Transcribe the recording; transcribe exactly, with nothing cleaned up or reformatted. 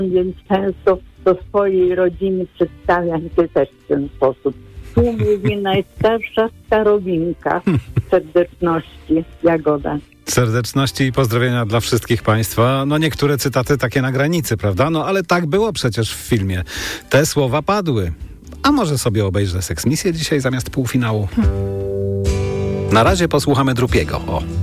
więc często do swojej rodziny przedstawiam się też w ten sposób. Tu mówi najstarsza starowinka. Serdeczności, Jagoda. Serdeczności i pozdrowienia dla wszystkich państwa. No niektóre cytaty takie na granicy, prawda? No ale tak było przecież w filmie. Te słowa padły. A może sobie obejrzę seksmisję dzisiaj zamiast półfinału? Na razie posłuchamy Drupiego. O.